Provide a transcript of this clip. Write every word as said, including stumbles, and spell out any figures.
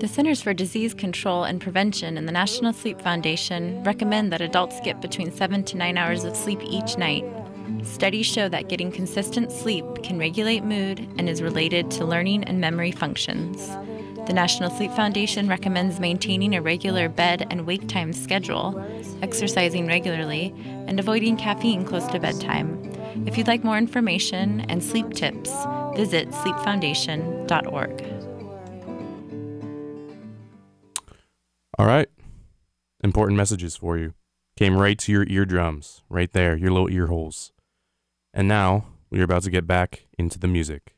The Centers for Disease Control and Prevention and the National Sleep Foundation recommend that adults get between seven to nine hours of sleep each night. Studies show that getting consistent sleep can regulate mood and is related to learning and memory functions. The National Sleep Foundation recommends maintaining a regular bed and wake time schedule, exercising regularly, and avoiding caffeine close to bedtime. If you'd like more information and sleep tips, visit sleep foundation dot org. All right. Important messages for you. Came right to your eardrums, right there, your little ear holes. And now, we're about to get back into the music.